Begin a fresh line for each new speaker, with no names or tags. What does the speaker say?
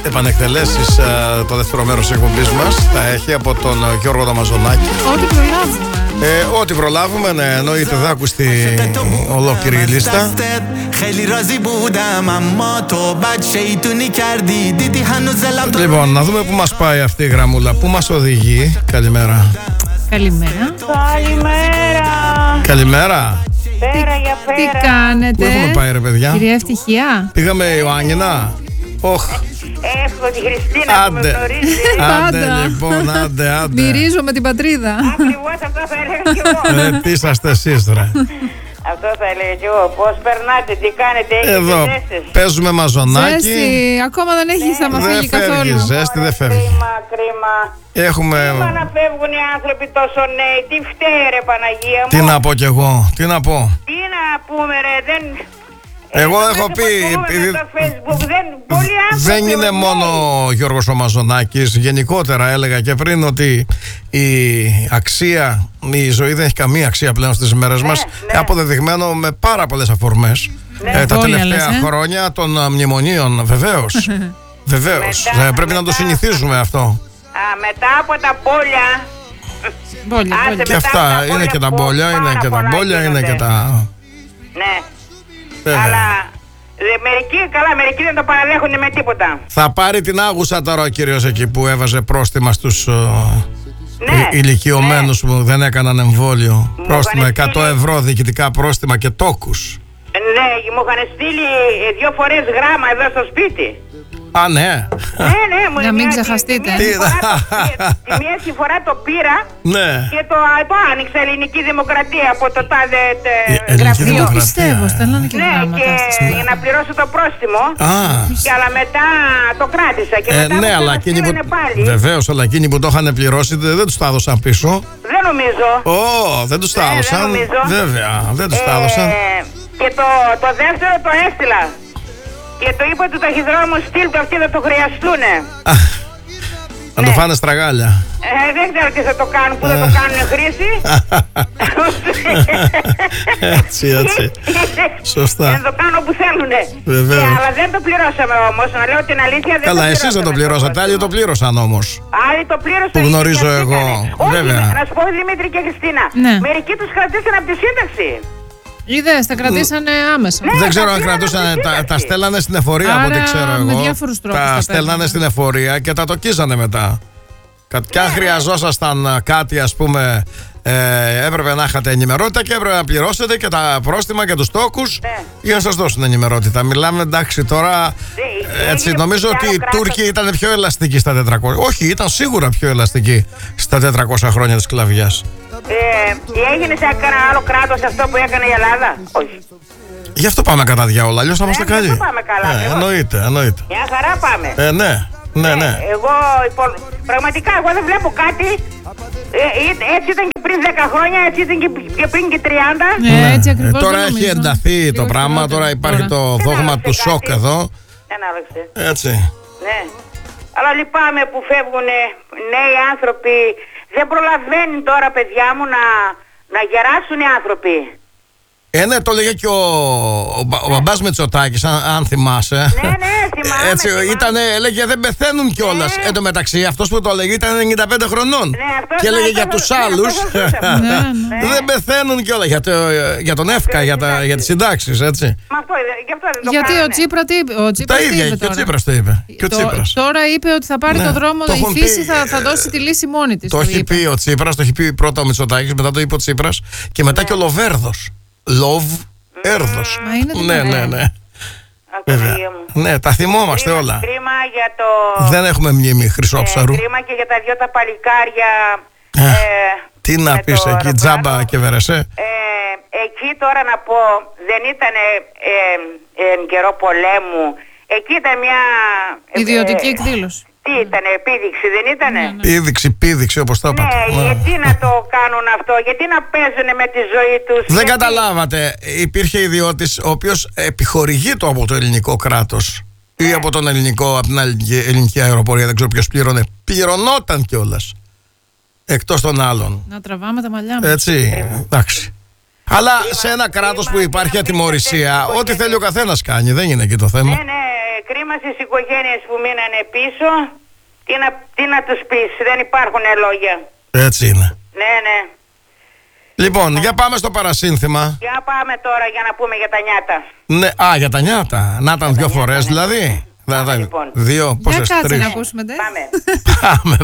επανεκτελέσεις το δεύτερο μέρος της εκπομπής μας. Θα έχει από τον Γιώργο Δαμαζονάκη.
Ό,τι προλάβουμε.
Ό,τι προλάβουμε, ναι, εννοείται, θα ακουστεί ολόκληρη η λίστα. Λοιπόν, να δούμε πού μας πάει αυτή η γραμμούλα. Πού μας οδηγεί. Καλημέρα.
Καλημέρα.
Καλημέρα.
Πέρα για πέρα.
Τι κάνετε?
Πού έχουμε πάει, ρε παιδιά?
Κυρία Ευτυχία.
Πήγαμε Ιωάννηνα. Όχ.
Εύχομαι τη Χριστίνα που με γνωρίζει.
Άντε
Πάντα.
λοιπόν, άντε.
Μυρίζω με την πατρίδα.
Ακριβώς αυτό θα έλεγα κι εγώ.
Τι είσαστε εσείς, ρε?
Αυτό θα έλεγα κι εγώ. Πώς περνάτε, τι κάνετε, έχετε
Εδώ
ζέστες?
παίζουμε μαζονάκι.
Ζέστη, ακόμα δεν έχει σταματήσει
Δεν φεύγει
καθόλου.
ζέστη, δεν φεύγει.
Κρίμα.
Έχουμε...
Κρίμα να φεύγουν οι άνθρωποι τόσο νέοι. Τι φταίει ρε Παναγία μου.
Τι να πω κι εγώ, τι να πω.
Τι να πούμε ρε, δεν...
Εγώ έχω πει, επειδή δεν είναι μόνο ο Γιώργος ο Μαζονάκης, γενικότερα έλεγα και πριν ότι η αξία, η ζωή δεν έχει καμία αξία πλέον στις μέρες μας, αποδεδειγμένο με πάρα πολλές αφορμές τα τελευταία χρόνια των μνημονίων, βεβαίως. Βεβαίως, πρέπει να το συνηθίζουμε αυτό.
Μετά από τα πόλια.
Μπόλια.
Και αυτά, είναι και τα μπόλια, είναι και τα μπόλια, είναι και τα...
Ναι. Αλλά μερικοί δεν το παραδέχονται με τίποτα.
Θα πάρει την άγουσα τώρα ο κύριος εκεί που έβαζε πρόστιμα στους ηλικιωμένους που δεν έκαναν εμβόλιο. Πρόστιμα 100 ευρώ, διοικητικά πρόστιμα και τόκους.
Ναι, μου είχαν στείλει 2 φορές γράμμα εδώ στο σπίτι.
Α, ναι.
Ναι,
να μην ξεχαστείτε.
Τη μία φορά το πήρα και το άνοιξα Ελληνική Δημοκρατία από το τάδε γραφείο.
Πιστεύω, στέλνανε και γράμματα.
Και για να πληρώσω το πρόστιμο. Αλλά μετά το κράτησα και μετά
ναι, αλλά εκείνοι που... Βεβαίως, αλλά εκείνοι που το είχαν πληρώσει δεν τους τα έδωσαν πίσω.
Δεν νομίζω.
Δεν τους τα έδωσαν. Βέβαια, δεν τους τα έδωσαν.
Και το δεύτερο το έστειλα. Και το είπα του ταχυδρόμου στυλ του, αυτοί θα το χρειαστούνε.
Να το φάνε στραγάλια.
Δεν ξέρω τι θα το κάνουν, που θα το κάνουν χρήση.
Έτσι. Σωστά.
Να το κάνουν όπου θέλουνε. Αλλά δεν το πληρώσαμε όμως, να λέω την αλήθεια.
Καλά, εσείς δεν το πληρώσατε, άλλοι το πλήρωσαν όμως.
Άλλοι το πλήρωσαν.
Που γνωρίζω εγώ.
Βέβαια. Να σου πω Δημήτρη και Χριστίνα. Μερικοί τους κρατήσαν από τη σύνταξη.
Είδες, τα κρατήσανε άμεσα.
Δεν ξέρω αν κρατούσαν, τα στέλνανε στην εφορία από ό,τι ξέρω εγώ.
Με διάφορους τρόπους
τα στέλνανε στην εφορία και τα τοκίζανε μετά. Και αν χρειαζόσασταν κάτι, ας πούμε, έπρεπε να είχατε ενημερότητα και έπρεπε να πληρώσετε και τα πρόστιμα και τους τόκους για να σας δώσουν ενημερότητα. Μιλάμε, εντάξει, τώρα έτσι, νομίζω ότι οι Τούρκοι ήταν πιο ελαστικοί στα 400. Όχι, ήταν σίγουρα πιο ελαστικοί στα 400 χρόνια της σκλαβιάς.
Έγινε σε κανένα άλλο κράτος αυτό που έκανε η Ελλάδα? Όχι.
Γι' αυτό πάμε κατά διάολα, αλλιώς θα είμαστε καλοί.
Γι' αυτό πάμε καλά.
Εννοείται.
Μια χαρά πάμε.
Ναι.
Εγώ πραγματικά εγώ δεν βλέπω κάτι. Έτσι ήταν και πριν 10 χρόνια, έτσι ήταν και πριν και 30.
Έτσι ακριβώς.
Τώρα έχει ενταθεί το πράγμα, τώρα υπάρχει το δόγμα του σοκ εδώ.
Δεν άλλαξε.
Έτσι.
Ναι. Αλλά λυπάμαι που φεύγουν νέοι άνθρωποι. Δεν προλαβαίνει τώρα, παιδιά μου, να γεράσουν οι άνθρωποι.
Ναι, το λέγε και ο μπαμπάς Μητσοτάκης, αν θυμάσαι.
Ναι, θυμάμαι.
Έτσι, έλεγε δεν πεθαίνουν κιόλας. Εν τω μεταξύ, αυτός που το έλεγε ήταν 95 χρονών. Και έλεγε για τους άλλους δεν πεθαίνουν κιόλας. Για τον ΕΦΚΑ, για τις συντάξεις, έτσι.
Γιατί ο Τσίπρα τι είπε?
Τα ίδια, και ο Τσίπρας το είπε.
Τώρα είπε ότι θα πάρει το δρόμο, η φύση θα δώσει τη λύση μόνη της.
Το έχει πει ο Τσίπρας, το έχει πει πρώτα ο Μητσοτάκης, μετά το είπε ο Τσίπρας και μετά και ο Λοβέρδος. Έρδος. Ναι. Βέβαια. Ναι, τα θυμόμαστε όλα.
Κρίμα για το...
Δεν έχουμε μνήμη Χρυσόψαρου.
Κρίμα και για τα δυο τα παλικάρια.
Τι να πεις εκεί, Τζάμπα και Βερεσέ.
Εκεί τώρα να πω, δεν ήταν εν καιρό πολέμου. Εκεί ήταν μια...
ιδιωτική εκδήλωση.
Τι ήτανε, επίδειξη δεν ήτανε?
Πήδηξη όπως το είπατε.
Ναι, γιατί να το κάνουν αυτό, γιατί να παίζουν με τη ζωή τους?
Δεν καταλάβατε, υπήρχε ιδιώτης ο οποίος επιχορηγείτο από το ελληνικό κράτος ή από τον ελληνικό, από την ελληνική αεροπορία, δεν ξέρω ποιος πλήρωνε. Πληρωνόταν κιόλας. Εκτός των άλλων.
Να τραβάμε τα μαλλιά μας.
Έτσι, εντάξει. Αλλά σε ένα κράτος που υπάρχει ατιμωρησία, ό,τι θέλει ο καθένας κάνει, δεν είναι εκεί το θέμα.
Ναι, κρίμα στις οικογένειες που μείνανε πίσω. Τι να τους πεις, δεν υπάρχουν λόγια.
Έτσι είναι.
Ναι, ναι.
Λοιπόν, για πάμε στο παρασύνθημα.
Για πάμε τώρα για να πούμε για τα νιάτα.
Ναι, για τα νιάτα. Να ήταν 2 φορές δηλαδή.
Πάμε, λοιπόν.
2, πόσες, 3.
Για κάτσε να ακούσουμε.
Πάμε.
Πάμε.